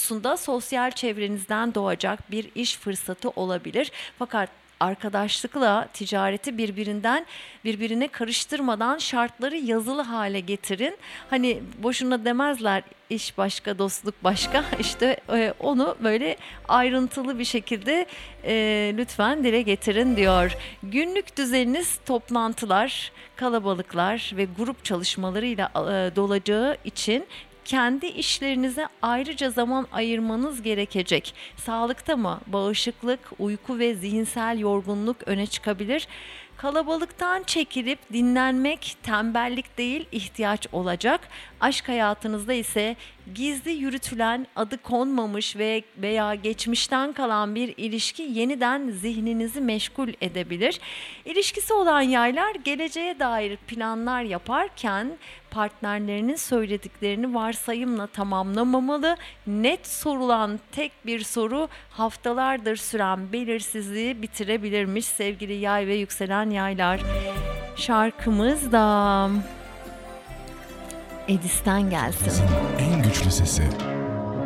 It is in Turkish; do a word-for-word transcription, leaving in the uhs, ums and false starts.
konusunda sosyal çevrenizden doğacak bir iş fırsatı olabilir. Fakat arkadaşlıkla ticareti birbirinden birbirine karıştırmadan şartları yazılı hale getirin. Hani boşuna demezler iş başka, dostluk başka. İşte e, onu böyle ayrıntılı bir şekilde e, lütfen dile getirin diyor. Günlük düzeniniz toplantılar, kalabalıklar ve grup çalışmalarıyla e, dolacağı için kendi işlerinize ayrıca zaman ayırmanız gerekecek. Sağlıkta mı? Bağışıklık, uyku ve zihinsel yorgunluk öne çıkabilir. Kalabalıktan çekilip dinlenmek tembellik değil, ihtiyaç olacak. Aşk hayatınızda ise gizli yürütülen, adı konmamış ve veya geçmişten kalan bir ilişki yeniden zihninizi meşgul edebilir. İlişkisi olan yaylar geleceğe dair planlar yaparken partnerlerinin söylediklerini varsayımla tamamlamamalı. Net sorulan tek bir soru haftalardır süren belirsizliği bitirebilirmiş sevgili yay ve yükselen yaylar. Şarkımız da Edis'ten gelsin. En güçlü sesi.